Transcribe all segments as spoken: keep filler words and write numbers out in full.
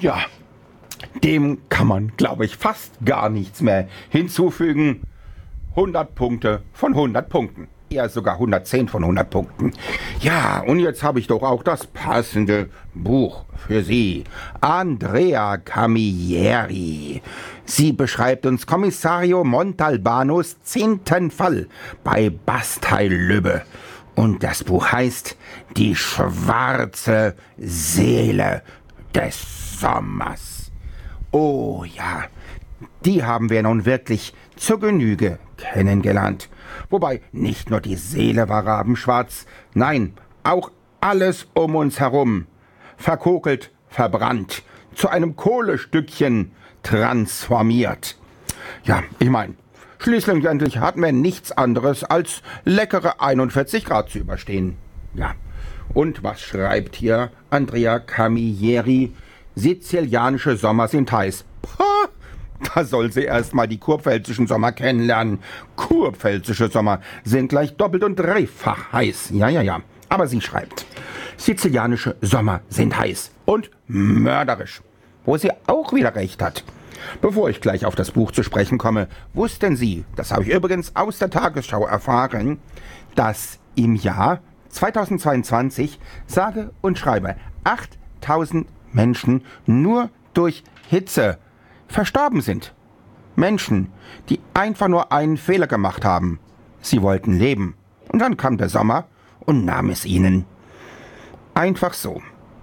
Ja, dem kann man, glaube ich, fast gar nichts mehr hinzufügen. hundert Punkte von hundert Punkten. Ja, sogar hundertzehn von hundert Punkten. Ja, und jetzt habe ich doch auch das passende Buch für Sie. Andrea Camilleri. Sie beschreibt uns Kommissario Montalbanos zehnten Fall bei Bastei-Lübbe. Und das Buch heißt Die schwarze Seele des Sommers. Oh ja, die haben wir nun wirklich zur Genüge kennengelernt. Wobei nicht nur die Seele war rabenschwarz, nein, auch alles um uns herum. Verkokelt, verbrannt, zu einem Kohlestückchen transformiert. Ja, ich meine, schließlich endlich hatten wir nichts anderes als leckere einundvierzig Grad zu überstehen. Ja, und was schreibt hier Andrea Camilleri? Sizilianische Sommer sind heiß. Pah! Da soll sie erst mal die kurpfälzischen Sommer kennenlernen. Kurpfälzische Sommer sind gleich doppelt und dreifach heiß. Ja, ja, ja. Aber sie schreibt, sizilianische Sommer sind heiß und mörderisch. Wo sie auch wieder recht hat. Bevor ich gleich auf das Buch zu sprechen komme, wussten Sie, das habe ich übrigens aus der Tagesschau erfahren, dass im Jahr zweitausendzweiundzwanzig sage und schreibe achttausend Menschen nur durch Hitze verstorben sind. Menschen, die einfach nur einen Fehler gemacht haben. Sie wollten leben. Und dann kam der Sommer und nahm es ihnen. Einfach so.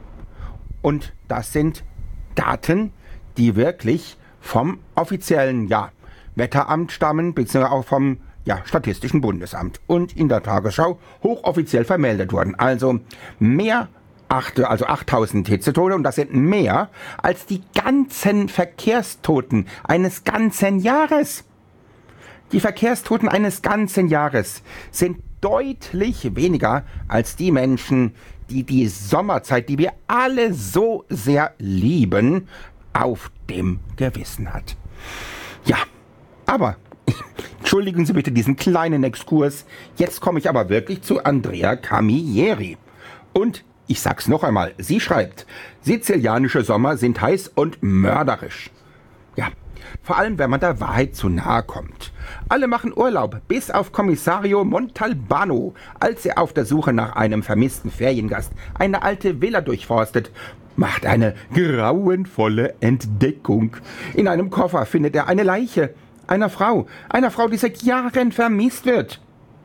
Und das sind Daten, die wirklich vom offiziellen ja, Wetteramt stammen, beziehungsweise auch vom ja, Statistischen Bundesamt und in der Tagesschau hochoffiziell vermeldet wurden. Also mehr Acht, also achttausend Hitzetote, und das sind mehr als die ganzen Verkehrstoten eines ganzen Jahres. Die Verkehrstoten eines ganzen Jahres sind deutlich weniger als die Menschen, die die Sommerzeit, die wir alle so sehr lieben, auf dem Gewissen hat. Ja, aber entschuldigen Sie bitte diesen kleinen Exkurs. Jetzt komme ich aber wirklich zu Andrea Camilleri. Und ich sag's noch einmal, sie schreibt, sizilianische Sommer sind heiß und mörderisch. Ja, vor allem, wenn man der Wahrheit zu nahe kommt. Alle machen Urlaub, bis auf Kommissario Montalbano, als er auf der Suche nach einem vermissten Feriengast eine alte Villa durchforstet, macht eine grauenvolle Entdeckung. In einem Koffer findet er eine Leiche einer Frau, einer Frau, die seit Jahren vermisst wird.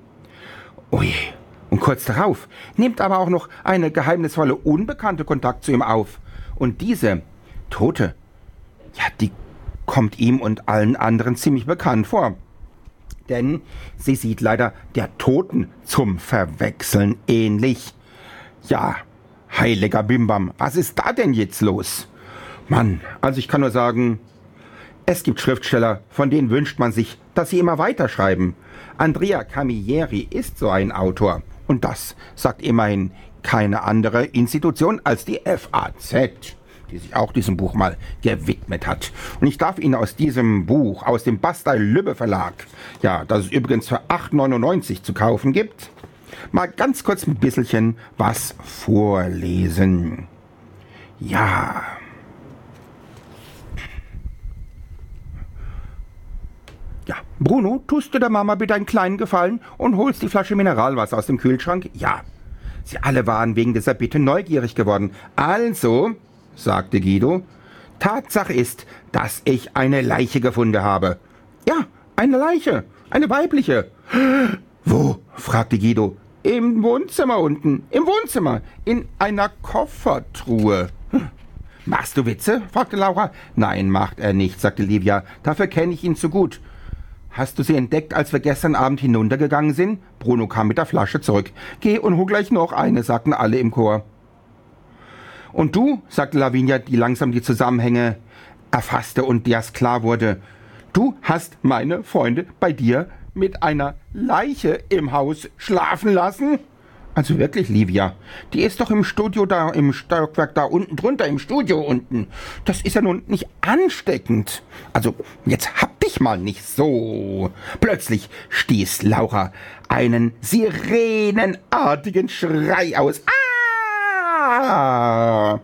Ui. Und kurz darauf nimmt aber auch noch eine geheimnisvolle Unbekannte Kontakt zu ihm auf. Und diese Tote, ja, die kommt ihm und allen anderen ziemlich bekannt vor. Denn sie sieht leider der Toten zum Verwechseln ähnlich. Ja, heiliger Bimbam, was ist da denn jetzt los? Mann, also ich kann nur sagen, es gibt Schriftsteller, von denen wünscht man sich, dass sie immer weiterschreiben. Andrea Camilleri ist so ein Autor. Und das sagt immerhin keine andere Institution als die F A Z, die sich auch diesem Buch mal gewidmet hat. Und ich darf Ihnen aus diesem Buch, aus dem Bastei-Lübbe Verlag, ja, das es übrigens für acht neunundneunzig zu kaufen gibt, mal ganz kurz ein bisschen was vorlesen. Ja. Ja, Bruno, tust du der Mama bitte einen kleinen Gefallen und holst die Flasche Mineralwasser aus dem Kühlschrank? Ja. Sie alle waren wegen dieser Bitte neugierig geworden. Also, sagte Guido, Tatsache ist, dass ich eine Leiche gefunden habe. Ja, eine Leiche, eine weibliche. Wo? Fragte Guido. Im Wohnzimmer unten, im Wohnzimmer, in einer Koffertruhe. Machst du Witze? Fragte Laura. Nein, macht er nicht, sagte Livia. Dafür kenne ich ihn zu gut. Hast du sie entdeckt, als wir gestern Abend hinuntergegangen sind? Bruno kam mit der Flasche zurück. Geh und hol gleich noch eine, sagten alle im Chor. Und du, sagte Lavinia, die langsam die Zusammenhänge erfasste und der es klar wurde. Du hast meine Freunde bei dir mit einer Leiche im Haus schlafen lassen? Also wirklich, Livia, die ist doch im Studio da, im Stockwerk da unten drunter, im Studio unten. Das ist ja nun nicht ansteckend. Also, jetzt hab dich mal nicht so. Plötzlich stieß Laura einen sirenenartigen Schrei aus. Ah!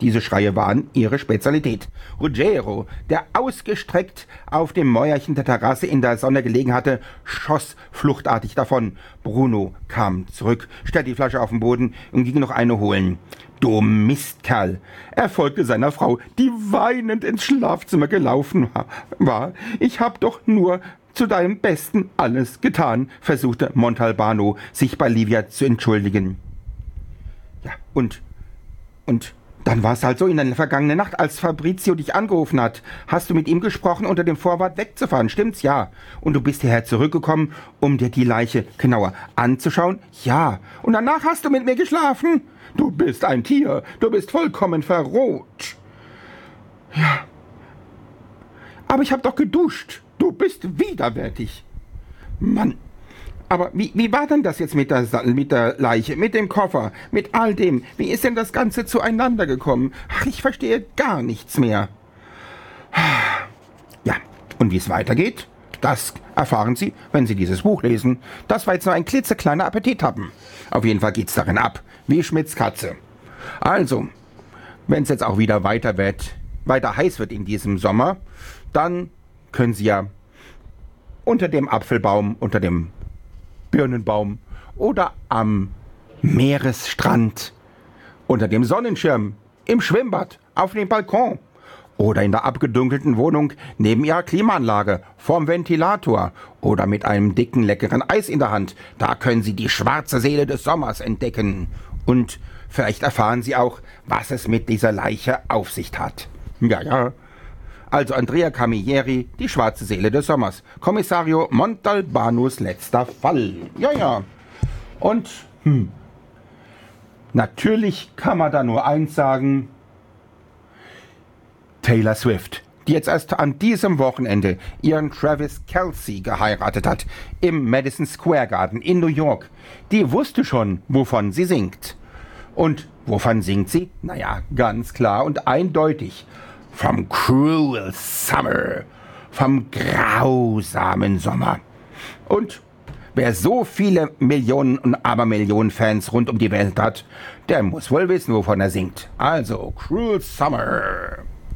Diese Schreie waren ihre Spezialität. Ruggiero, der ausgestreckt auf dem Mäuerchen der Terrasse in der Sonne gelegen hatte, schoss fluchtartig davon. Bruno kam zurück, stellte die Flasche auf den Boden und ging noch eine holen. Du Mistkerl! Er folgte seiner Frau, die weinend ins Schlafzimmer gelaufen war. Ich hab doch nur zu deinem Besten alles getan, versuchte Montalbano, sich bei Livia zu entschuldigen. Ja, und, und dann war es halt so in der vergangenen Nacht, als Fabrizio dich angerufen hat. Hast du mit ihm gesprochen, unter dem Vorwand wegzufahren, stimmt's? Ja. Und du bist hierher zurückgekommen, um dir die Leiche genauer anzuschauen? Ja. Und danach hast du mit mir geschlafen? Du bist ein Tier, du bist vollkommen verroht. Ja. Aber ich hab doch geduscht. Du bist widerwärtig. Mann. Aber wie, wie war denn das jetzt mit der, mit der Leiche, mit dem Koffer, mit all dem? Wie ist denn das Ganze zueinander gekommen? Ach, ich verstehe gar nichts mehr. Ja, und wie es weitergeht, das erfahren Sie, wenn Sie dieses Buch lesen. Das war jetzt nur ein klitzekleiner Appetit haben. Auf jeden Fall geht's darin ab, wie Schmidts Katze. Also, wenn es jetzt auch wieder weiter wird, weiter heiß wird in diesem Sommer, dann können Sie ja unter dem Apfelbaum, unter dem Birnenbaum oder am Meeresstrand, unter dem Sonnenschirm, im Schwimmbad, auf dem Balkon oder in der abgedunkelten Wohnung neben ihrer Klimaanlage, vorm Ventilator oder mit einem dicken, leckeren Eis in der Hand. Da können Sie die schwarze Seele des Sommers entdecken. Und vielleicht erfahren Sie auch, was es mit dieser Leiche auf sich hat. Ja, ja. Also Andrea Camilleri, die schwarze Seele des Sommers. Kommissario Montalbanos letzter Fall. Ja, ja. Und, hm, natürlich kann man da nur eins sagen. Taylor Swift, die jetzt erst an diesem Wochenende ihren Travis Kelce geheiratet hat, im Madison Square Garden in New York, die wusste schon, wovon sie singt. Und wovon singt sie? Naja, ganz klar und eindeutig. Vom Cruel Summer, vom grausamen Sommer. Und wer so viele Millionen und Abermillionen Fans rund um die Welt hat, der muss wohl wissen, wovon er singt. Also, Cruel Summer.